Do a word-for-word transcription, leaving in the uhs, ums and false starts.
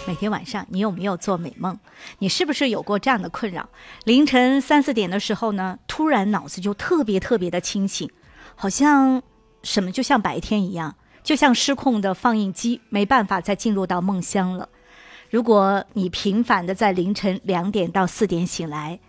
每天晚上你有没有做美梦？你是不是有过这样的困扰？凌晨三四点的时候呢，突然脑子就特别特别的清醒，好像什么就像白天一样，就像失控的放映机，没办法再进入到梦乡了。如果你频繁的在凌晨两点到四点醒来，